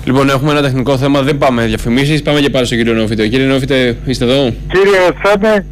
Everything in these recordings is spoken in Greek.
Λοιπόν, έχουμε ένα τεχνικό θέμα, δεν πάμε διαφημίσεις, πάμε και πάλι στον κύριο Νεόφιτε. Κύριε Νεόφιτε, είστε εδώ? Κύριε Θέμη,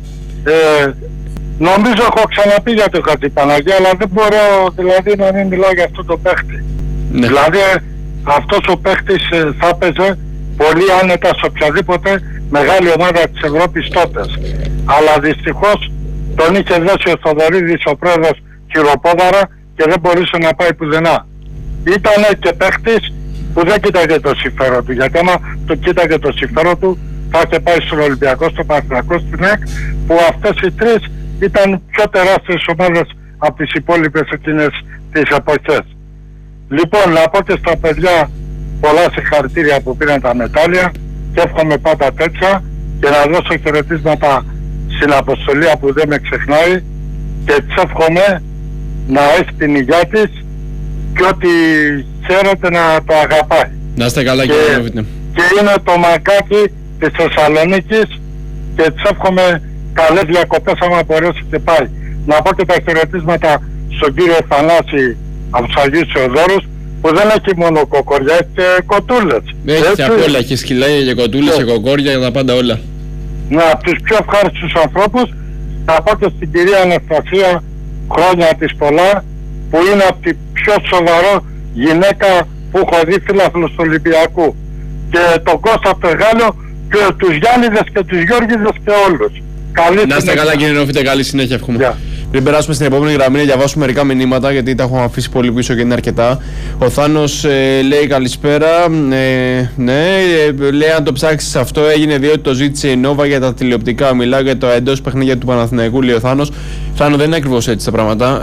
νομίζω έχω ξαναπεί για τον Χατζηπαναγία, αλλά δεν μπορώ δηλαδή να μην μιλάω για αυτό το παίχτη. Ναι. Δηλαδή αυτός ο παίχτης θα έπαιζε πολύ άνετα σε οποιαδήποτε μεγάλη ομάδα της Ευρώπης τότε. Αλλά δυστυχώς τον είχε δώσει ο Θοδωρίδης, ο πρόεδρος, χειροπόδαρα και δεν μπορούσε να πάει πουθενά. Ήταν και παίχτης που δεν κοίταγε το συμφέρον του, γιατί άμα το κοίταγε το συμφέρον του θα είχε πάει στον Ολυμπιακό, στο Παναθηναϊκό, στην ΑΕΚ, που αυτές οι τρεις ήταν πιο τεράστιες ομάδες από τις υπόλοιπες εκείνες τις εποχές. Λοιπόν, να πω και στα παιδιά πολλά συγχαρητήρια που πήραν τα μετάλλια και εύχομαι πάντα τέτοια, και να δώσω χαιρετίσματα στην Αποστολία που δεν με ξεχνάει και της εύχομαι να έχει την υγεία της και ό,τι χαίρεται να το αγαπάει. Να είστε καλά, κύριε Νεόφιτε. Και είναι το μακάκι της Θεσσαλονίκης και της εύχομαι καλές διακοπές άμα μπορέσει και πάει. Να πω και τα χαιρετίσματα στον κύριο Θανάση από τους Αγίους Θεοδόρους, που δεν έχει μόνο κοκόρια, έχει και κοτούλες. Έχει απ' όλα, έχει σκυλάκια και κοτούλες και κοκόρια και τα πάντα όλα. Ναι, από τους πιο ευχάριστους ανθρώπους. Να πω και στην κυρία Αναστασία, χρόνια της πολλά, που είναι από την πιο σοβαρό γυναίκα που έχω δει φίλαθλος του Ολυμπιακού. Και τον Κώστα Περγάλιο και τους Γιάννηδες και τους Γιώργηδες και όλους. Καλή να είστε καλά, κύριε Νεόφιτε, καλή συνέχεια εύχομαι. Πριν περάσουμε στην επόμενη γραμμή, να διαβάσουμε μερικά μηνύματα, γιατί τα έχω αφήσει πολύ πίσω και είναι αρκετά. Ο Θάνος λέει καλησπέρα. Λέει αν το ψάξεις αυτό έγινε διότι το ζήτησε η Νόβα για τα τηλεοπτικά. Μιλάω για το εντός παιχνίδια του Παναθηναϊκού, λέει ο Θάνος. Θάνο, δεν είναι ακριβώς έτσι τα πράγματα.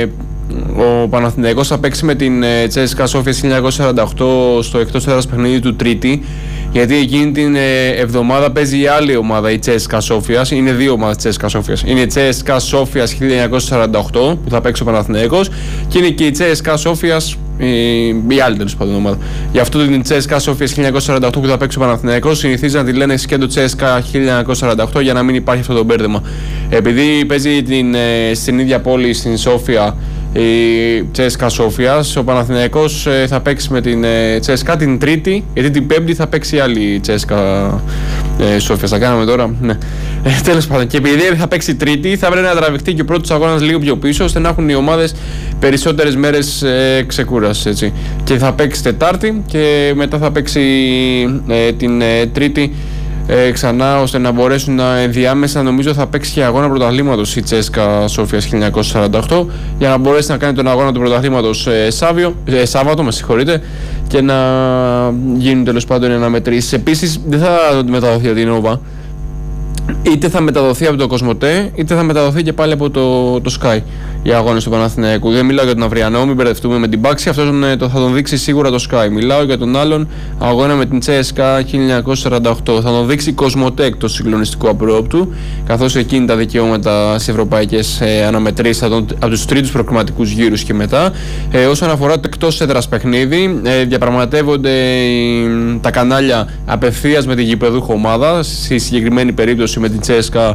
Ο Παναθηναϊκός θα παίξει με την Τσέσκα Σόφια 1948 στο εκτός έδρας παιχνίδι του Τρίτη. Γιατί εκείνη την εβδομάδα παίζει η άλλη ομάδα, η Τσέσκα Σόφιας. Είναι δύο ομάδες της Τσέσκα Σόφιας. Είναι η Τσέσκα Σόφιας 1948 που θα παίξει ο Παναθηναϊκός και είναι και η Τσέσκα Σόφιας, η άλλη τέλος πάντων ομάδα. Γι' αυτό την Τσέσκα Σόφιας 1948 που θα παίξει ο Παναθηναϊκός συνηθίζει να τη λένε σκέτο Τσέσκα 1948 για να μην υπάρχει αυτό το μπέρδεμα. Επειδή παίζει στην ίδια πόλη, στην Σόφια, η Τσέσκα Σόφιας, ο Παναθηναϊκός θα παίξει με την Τσέσκα την Τρίτη, γιατί την Πέμπτη θα παίξει η άλλη Τσέσκα Σόφιας. Θα κάναμε τώρα, ναι. Τέλος πάντων, και επειδή θα παίξει Τρίτη, θα πρέπει να τραβηχτεί και ο πρώτος αγώνας λίγο πιο πίσω, ώστε να έχουν οι ομάδες περισσότερες μέρες ξεκούραση, έτσι. Και θα παίξει Τετάρτη και μετά θα παίξει την Τρίτη ξανά, ώστε να μπορέσουν να ενδιάμεσα, νομίζω θα παίξει και αγώνα πρωταθλήματος η Τσέσκα Σόφιας 1948, για να μπορέσει να κάνει τον αγώνα του πρωταθλήματος Σάββατο, με συγχωρείτε, και να γίνουν τέλος πάντων αναμετρήσεις. Επίσης δεν θα μεταδοθεί από την Νόβα, είτε θα μεταδοθεί από το Κοσμοτέ, είτε θα μεταδοθεί και πάλι από το Sky οι αγώνες του Παναθηναϊκού. Δεν μιλάω για τον αυριανό, μην μπερδευτούμε με την πάξη, αυτός θα τον δείξει σίγουρα το Sky. Μιλάω για τον άλλον αγώνα με την Τσέσκα 1948. Θα τον δείξει Κοσμοτέ εκτός συγκλονιστικού απρόοπτου, καθώς εκείνη τα δικαιώματα στις ευρωπαϊκές αναμετρήσεις από τους τρίτους προκριματικούς γύρους και μετά. Όσον αφορά το εκτός έδρας παιχνίδι, διαπραγματεύονται τα κανάλια απευθείας με την γηπεδούχο ομάδα, στη συγκεκριμένη περίπτωση με την Τσέσκα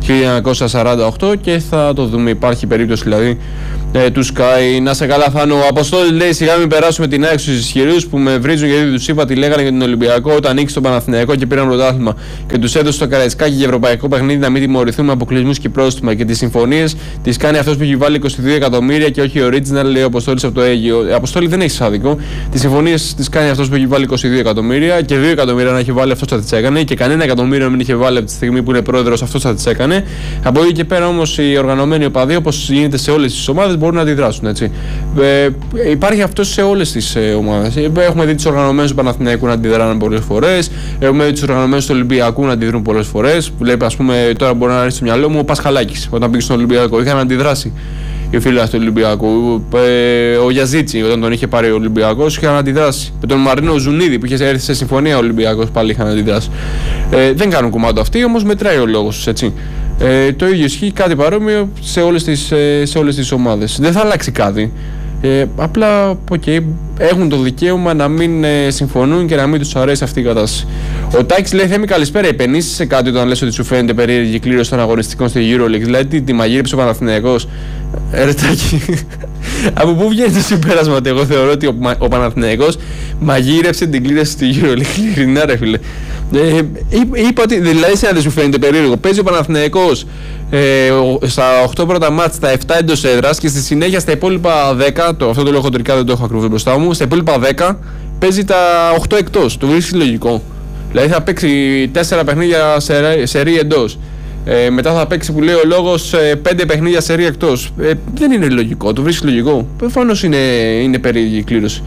1948, και θα το δούμε, υπάρχει περίπτωση δηλαδή του Sky. Να σε καλά, Θάνο. Ο Αποστόλη λέει σιγά μην περάσουμε την ΑΕΚ στους ισχυρούς που με βρίζουν, γιατί τους είπα τι λέγανε για τον Ολυμπιακό όταν νίκησε τον Παναθηναϊκό και πήραν πρωτάθλημα και τους έδωσε το Καραϊσκάκι για ευρωπαϊκό παιχνίδι, να μην τιμωρηθούμε αποκλεισμούς και πρόστιμα, και τις συμφωνίες τις κάνει αυτός που έχει βάλει 22 εκατομμύρια και όχι ο original, λέει ο Αποστόλης από το Αίγυο. Αποστόλη, δεν έχει άδικο. Τις συμφωνίες τις κάνει αυτός που έχει βάλει 22 εκατομμύρια, και 2 εκατομμύρια να έχει βάλει αυτός θα τις έκανε, και κανένα εκατομμύριο να μην είχε βάλει από τη στιγμή που είναι πρόεδρος, αυτός θα τις έκανε. Από εκεί και πέρα όμως οι οργανωμένοι οπαδοί, όπως γίνεται σε όλες τις ομάδες, μπορούν να αντιδράσουν, έτσι. Υπάρχει αυτό σε όλες τις ομάδες. Έχουμε δει τους οργανωμένους του Παναθηναϊκού να αντιδράνε πολλές φορές. Έχουμε δει τους οργανωμένους του Ολυμπιακού να αντιδρούν πολλές φορές. Βλέπει, ας πούμε, τώρα μπορεί να έρθει στο μυαλό μου ο Πασχαλάκης όταν πήγε στον Ολυμπιακό. Είχαν αντιδράσει οι φίλοι του Ολυμπιακού. Ο Γιαζίτσι, όταν τον είχε πάρει ο Ολυμπιακός, είχαν αντιδράσει. Με τον Μαρίνο Ζουνίδη που είχε έρθει σε συμφωνία ο Ολυμπιακός, πάλι είχαν αντιδράσει. Δεν κάνουν κομμάτι αυτοί, όμως μετράει ο λόγος τους, έτσι. Το ίδιο ισχύει, κάτι παρόμοιο σε όλες τις ομάδες. Δεν θα αλλάξει κάτι. Απλά έχουν το δικαίωμα να μην συμφωνούν και να μην τους αρέσει αυτή η κατάσταση. Ο Τάκης λέει: Θέμη, καλησπέρα. Επενήσεις σε κάτι όταν λες ότι σου φαίνεται περίεργη κλήρωση των αγωνιστικών στη EuroLeague? Δηλαδή, τη μαγείρεψε ο Παναθηναϊκός? Ρε Τάκη, Από πού βγαίνει το συμπέρασμα ότι εγώ θεωρώ ότι ο Παναθηναϊκός μαγείρευσε την κλήρωση στη EuroLeague? Ειλικρινά, ρε φίλε. Είπα ότι, δηλαδή, σε δεν σου φαίνεται περίεργο? Παίζει ο Παναθηναϊκός στα 8 πρώτα μάτς, στα 7 εντός έδρας, και στη συνέχεια στα υπόλοιπα 10, αυτό το λέω χοντρικά, δεν το έχω ακριβώς μπροστά μου, στα υπόλοιπα 10 παίζει τα 8 εκτός. Το βρίσκει λογικό? Δηλαδή θα παίξει 4 παιχνίδια σερί εντός. Μετά θα παίξει, που λέει ο λόγος, 5 παιχνίδια σερί εκτός. Δεν είναι λογικό, το βρίσκει λογικό? Προφανώς είναι περίεργη η κλήρωση.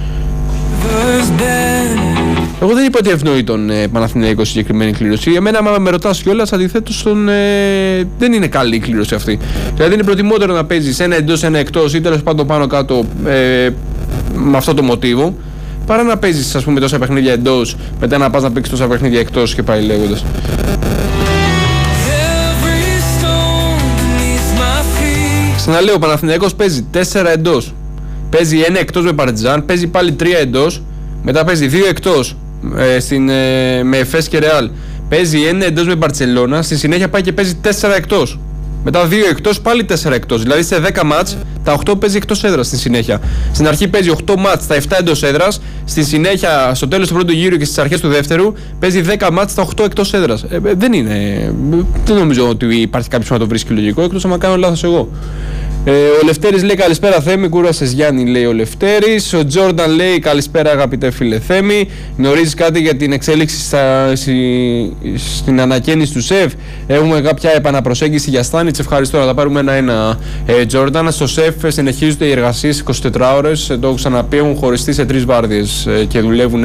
Εγώ δεν είπα ότι ευνοεί τον Παναθηναϊκό συγκεκριμένη κλήρωση. Εμένα, άμα με ρωτάς κιόλας, αντιθέτως δεν είναι καλή η κλήρωση αυτή. Δηλαδή είναι προτιμότερο να παίζεις ένα εντός, ένα εκτός, ή τέλος πάντων πάνω κάτω με αυτό το μοτίβο, παρά να παίζεις, ας πούμε, τόσα παιχνίδια εντός, μετά να πας να παίξεις τόσα παιχνίδια εκτός και πάει λέγοντας. Ξαναλέω, ο Παναθηναϊκός παίζει 4 εντός, παίζει 1 εκτός με Παρτιζάν, παίζει πάλι 3 εντός, μετά παίζει 2 εκτός με Εφές και Ρεάλ, παίζει 1 εντός με Μπαρτσελώνα, στη συνέχεια πάει και παίζει 4 εκτός, μετά 2 εκτός, πάλι 4 εκτός. Δηλαδή σε 10 μάτς, τα 8 παίζει εκτός έδρας στη συνέχεια. Στην αρχή παίζει 8 μάτς, τα 7 εντός έδρας, στη συνέχεια στο τέλος του πρώτου γύρου και στις αρχές του δεύτερου παίζει 10 μάτς, τα 8 εκτός έδρας. Δεν νομίζω ότι υπάρχει κάποιος που να το βρίσκει λογικό, εκτός άμα κάνω λάθος εγώ. Ο Λευτέρης λέει καλησπέρα Θέμη, κούρασες Γιάννη, λέει ο Λευτέρης. Ο Τζόρνταν λέει καλησπέρα αγαπητέ φίλε Θέμη. Γνωρίζεις κάτι για την εξέλιξη στην ανακαίνιση του ΣΕΒ? Έχουμε κάποια επαναπροσέγγιση για Στάνιτς? Ευχαριστώ, να τα πάρουμε ένα-ένα. Τζόρνταν, στο ΣΕΒ συνεχίζονται οι εργασίες 24 ώρες. Το έχω ξαναπεί, έχουν χωριστεί σε 3 βάρδιες και δουλεύουν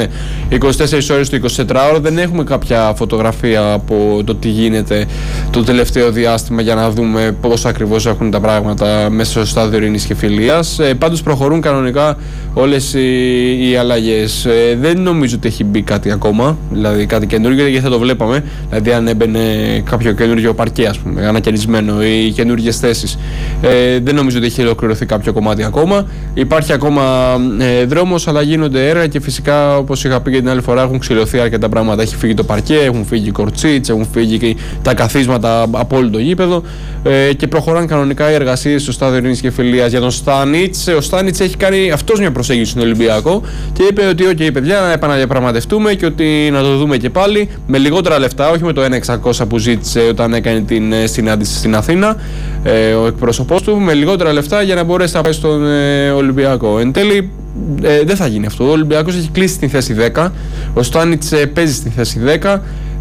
24 ώρες το 24ωρο. Δεν έχουμε κάποια φωτογραφία από το τι γίνεται το τελευταίο διάστημα για να δούμε πώς ακριβώς έχουν τα πράγματα μέσα στο στάδιο ειρήνης και φιλίας. Πάντως προχωρούν κανονικά όλες οι αλλαγές. Δεν νομίζω ότι έχει μπει κάτι ακόμα, δηλαδή κάτι καινούργιο, γιατί θα το βλέπαμε. Δηλαδή αν έμπαινε κάποιο καινούργιο παρκέ, ας πούμε, ανακαινισμένο, ή καινούργιες θέσεις. Δεν νομίζω ότι έχει ολοκληρωθεί κάποιο κομμάτι ακόμα. Υπάρχει ακόμα δρόμος, αλλά γίνονται έργα και φυσικά, όπως είχα πει και την άλλη φορά, έχουν ξυλωθεί αρκετά πράγματα. Έχει φύγει το παρκέ, έχουν φύγει οι κορτσίτς, έχουν φύγει και τα καθίσματα από όλο το γήπεδο και προχωράνε κανονικά οι εργασίες στο στάδιο ειρήνης και φιλίας. Για τον Στάνιτς, ο Στάνιτς έχει κάνει αυτός μια προσέγγιση στον Ολυμπιακό και είπε ότι OK παιδιά, να επαναδιαπραγματευτούμε και ότι να το δούμε και πάλι με λιγότερα λεφτά, όχι με το 1.600 που ζήτησε όταν έκανε την συνάντηση στην Αθήνα ο εκπρόσωπός του, με λιγότερα λεφτά για να μπορέσει να πάει στον Ολυμπιακό. Εν τέλει δεν θα γίνει αυτό. Ο Ολυμπιακός έχει κλείσει στην θέση 10, ο Στάνιτς παίζει στην θέση 10.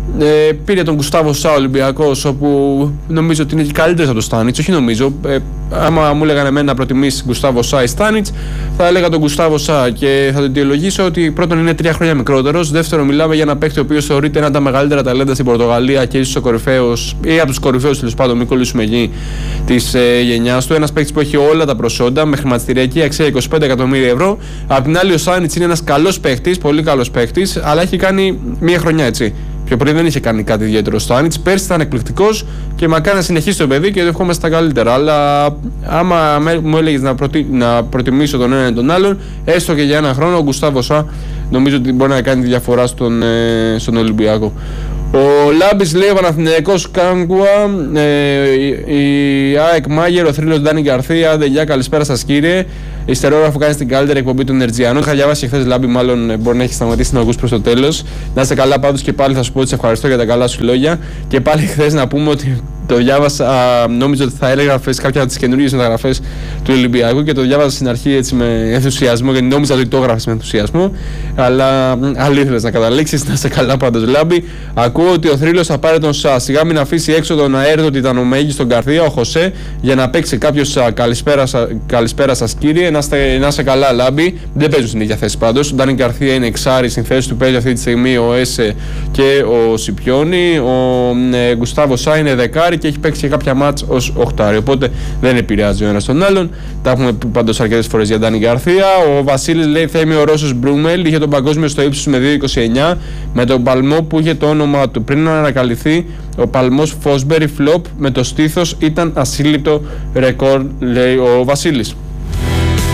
Πήρε τον Γκουστάβο Σα Ολυμπιακός, όπου νομίζω ότι είναι και καλύτερος από τον Στάνιτς. Όχι νομίζω. Άμα μου έλεγαν εμένα να προτιμήσει Γκουστάβο Σα ή Στάνιτς, θα έλεγα τον Γκουστάβο Σα και θα το αιτιολογήσω ότι πρώτον είναι 3 χρόνια μικρότερος. Δεύτερον, μιλάμε για ένα παίκτη ο οποίος θεωρείται ένα από τα μεγαλύτερα ταλέντα στην Πορτογαλία και ίσως ο κορυφαίος ή από τους κορυφαίους τέλος πάντων, μη κολλήσουμε εκεί, της γενιάς του. Ένας παίκτης που έχει όλα τα προσόντα με χρηματιστηριακή αξία 25 εκατομμύρια ευρώ. Απ' την άλλη, ο Στάνιτς είναι ένας καλός παίκτης, πολύ καλός παίκτης, αλλά έχει κάνει μία χρονιά έτσι. Πιο πριν δεν είχε κάνει κάτι ιδιαίτερο στο Στάνιτς. Πέρσι ήταν εκπληκτικός και μακάρι να συνεχίσει το παιδί και ευχόμαστε τα καλύτερα. Αλλά άμα μου έλεγες να προτιμήσω τον ένα ή τον άλλον, έστω και για ένα χρόνο, ο Γκουστάβο Σα νομίζω ότι μπορεί να κάνει τη διαφορά στον Ολυμπιακό. Ο Λάμπης λέει ο Παναθηναϊκός Κάγκουα, η ΑΕΚ Μάγερ, ο θρύλος Ντάνι Γκαρθία. Αντεγιά, καλησπέρα σας κύριε. Ιστερόγραφο κάνει την καλύτερη εκπομπή του Ενερτζιανού. Είχα διαβάσει χθες, Λάμπη, μάλλον μπορεί να έχει σταματήσει να ακούς προς το τέλος. Να είστε καλά πάντως και πάλι θα σου πω ότι σε ευχαριστώ για τα καλά σου λόγια. Και πάλι χθες να πούμε ότι το διάβασα, νόμιζα ότι θα έλεγραφες κάποια από τις καινούργιες μεταγραφές του Ολυμπιακού και το διάβασα στην αρχή έτσι με ενθουσιασμό, γιατί νόμιζα ότι το έγραφες με ενθουσιασμό. Αλλά αλήθειες να καταλήξεις, να είστε καλά πάντως, Λάμπη. Ακούω ότι ο θρύλος θα πάρει τον Σα. Σιγά μην αφήσει έξω τον αέρδο Τιτανομέγη στον Καρδία, ο Χωσέ, για να παίξει κάποιος Σα. Καλησπέρα σας κύριε, να είστε καλά, Λάμπη. Δεν παίζουν στην ίδια θέση πάντως. Ο Ντάνι Γκαρθία είναι εξάρι, στην θέση του παίζει αυτή τη στιγμή ο Έσε και ο Σιπιόνι. Ο Γκουστάβο Σα είναι δεκάρι και έχει παίξει και κάποια μάτς ως οχτάρι. Οπότε δεν επηρεάζει ο ένας τον άλλον. Τα έχουμε πει πάντως αρκετές φορές για Ντάνι Γκαρθία. Ο Βασίλης λέει Θέμη ο Ρώσος Μπρούμελ είχε τον παγκόσμιο στο ύψος με 2.29 με τον παλμό που είχε το όνομά του. Πριν να ανακαλυφθεί ο παλμός Φόσμπερι Φλόπ με το στήθος ήταν ασύλληπτο ρεκόρ, λέει ο Βασίλης.